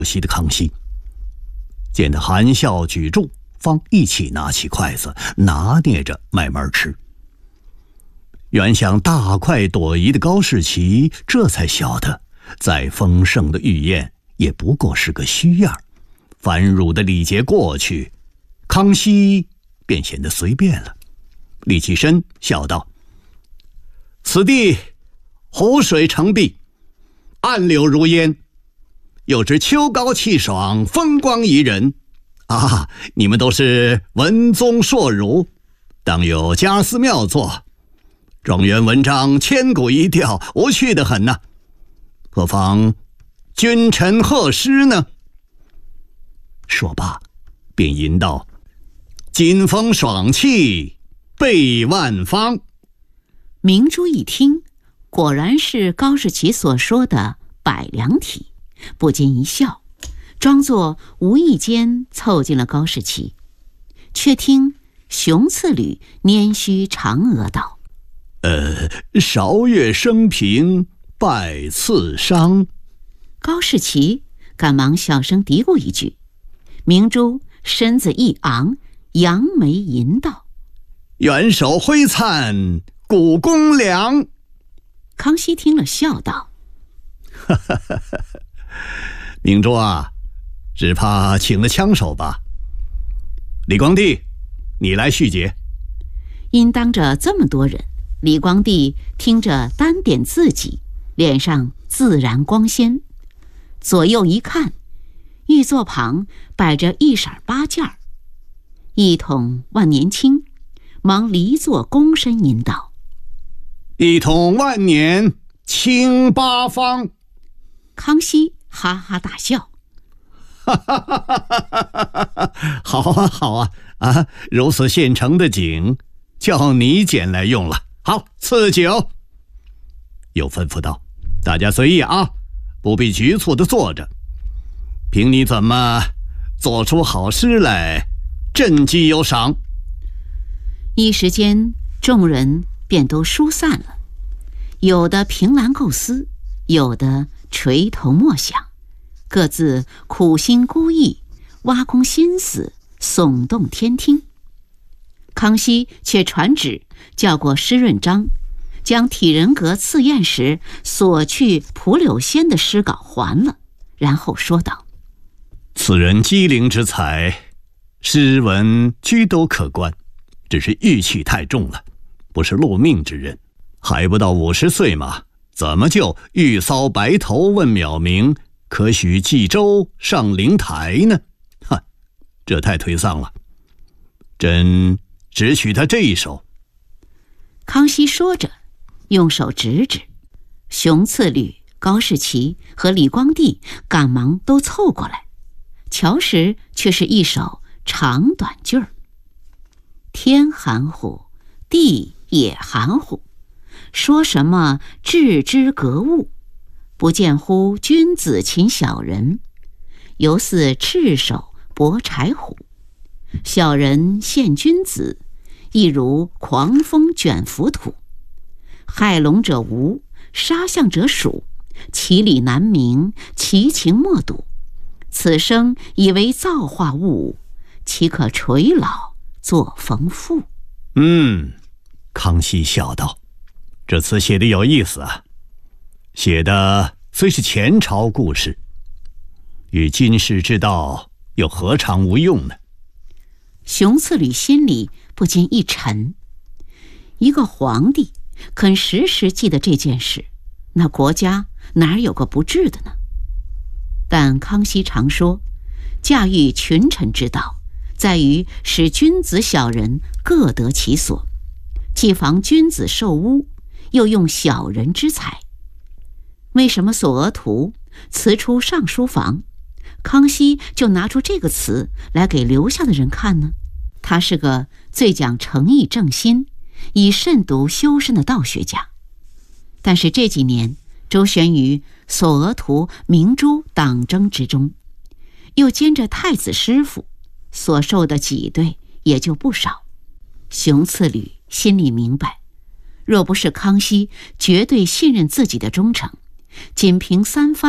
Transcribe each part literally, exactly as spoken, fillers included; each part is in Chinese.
席的康熙，见他含笑举箸，方一起拿起筷子，拿捏着慢慢吃。原想大快朵颐的高士奇，这才晓得再丰盛的御宴也不过是个虚样。繁缛的礼节过去，康熙便显得随便了，立起身笑道：“此地湖水成碧，岸柳如烟，又知秋高气爽，风光宜人啊！你们都是文宗硕儒，当有家私妙作，状元文章千古一调，无趣得很呐、啊。何妨君臣贺诗呢？”说罢便吟道：“金风爽气倍万方。” 明珠一听，果然是高士奇所说的百良体，不禁一笑，装作无意间凑近了高士奇。却听熊次履拈须长额道：“ 呃，韶乐生平拜次商。” 高士奇赶忙小声嘀咕一句，明珠身子一昂，扬眉吟道：“ 元首挥灿古公良。” 康熙听了笑道：“ 哈哈哈哈，明珠啊，只怕请了枪手吧？李光地，你来续节。” 因当着这么多人，李光地听着单点自己，脸上自然光鲜。左右一看，玉座旁摆着一色八件儿，一统万年青，忙离座躬身吟道：“ 一统万年清八方。” 康熙哈哈大笑：“ 哈哈哈哈哈！好啊好啊啊！如此现成的景，叫你捡来用了。好，赐酒。”又吩咐道：“大家随意啊，不必局促地坐着。凭你怎么做出好诗来，朕既有赏。” 一时间，众人便都疏散了，有的凭栏构思，有的垂头默想，各自苦心孤诣，挖空心思，耸动天听。康熙却传旨叫过施润章，将体人阁赐宴时索去蒲柳仙的诗稿还了，然后说道：“ 此人机灵之才，诗文居都可观，只是玉气太重了，不是禄命之人。还不到五十岁嘛，怎么就玉搔白头问渺明，可许冀州上灵台呢？哈，这太颓丧了。朕只许他这一首。” 康熙说着，用手指指，熊次履、高士奇和李光地赶忙都凑过来，瞧时却是一首长短句儿：“天含糊，地也含糊，说什么置之格物，不见乎君子擒小人，犹似赤手搏柴虎。小人陷君子，亦如狂风卷浮土。害龙者无，杀象者属，其理难明，其情莫睹。此生以为造化物，岂可垂老作逢妇？” 嗯，康熙笑道：“这词写得有意思啊，写的虽是前朝故事，与今世之道又何尝无用呢？” 熊次履心里不禁一沉，一个皇帝肯时时记得这件事，那国家哪有个不治的呢？但康熙常说，驾驭群臣之道，在于使君子小人各得其所，既防君子受污，又用小人之才。为什么索额图辞出上书房，康熙就拿出这个词来给留下的人看呢？他是个最讲诚意正心，以慎独修身的道学家。但是这几年周旋于索额图、明珠党争之中，又兼着太子师傅，所受的挤兑也就不少。熊次履心里明白，若不是康熙绝对信任自己的忠诚，仅凭三藩他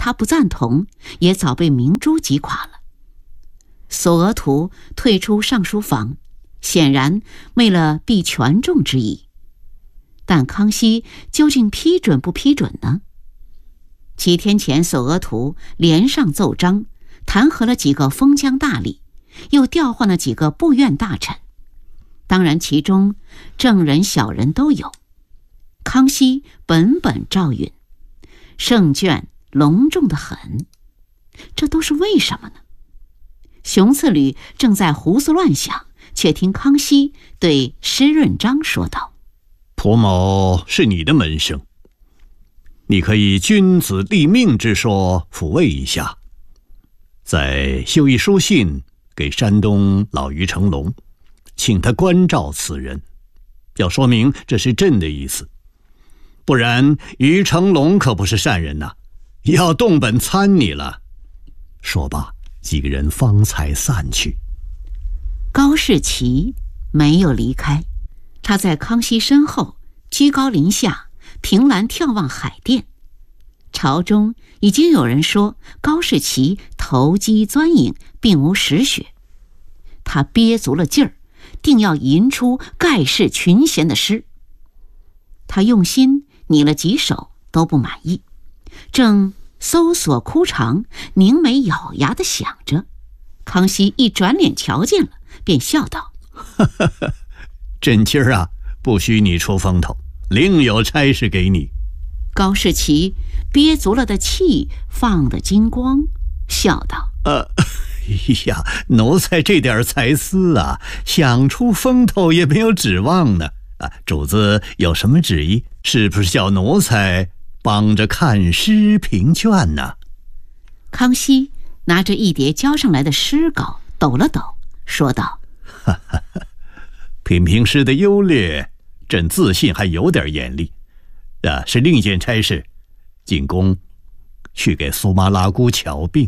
他不赞同，也早被明珠击垮了。索额图退出上书房，显然为了避权重之意。但康熙究竟批准不批准呢？几天前，索额图连上奏章，弹劾了几个封疆大吏，又调换了几个部院大臣。当然其中正人小人都有。康熙本本照允，圣眷隆重得很。这都是为什么呢？熊次履正在胡思乱想，却听康熙对施润章说道： 蒲某是你的门生，你可以君子立命之说抚慰一下，再修一书信给山东老于成龙，请他关照此人，要说明这是朕的意思。不然于成龙可不是善人呐、啊，要动本参你了。说罢，几个人方才散去。 高士奇没有离开，他在康熙身后居高临下，凭栏眺望海淀。朝中已经有人说高士奇投机钻营，并无实学。他憋足了劲儿，定要吟出盖世群贤的诗。他用心拟了几首都不满意，正搜索枯肠，凝眉咬牙地想着，康熙一转脸瞧见了，便笑道： 朕今儿啊，不许你出风头，另有差事给你。 高士奇憋足了的气放得精光，笑道： 呃，哎呀，奴才这点才思啊，想出风头也没有指望呢。啊，主子有什么旨意？是不是叫奴才帮着看诗评卷呢？ 康熙拿着一叠交上来的诗稿抖了抖，说道： 哈哈哈，品评诗的优劣，朕自信还有点眼力。啊，是另一件差事，进宫去给苏妈拉姑瞧病。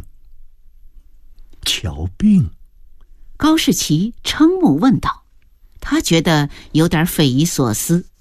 瞧病？ 高士奇瞠目问道，他觉得有点匪夷所思。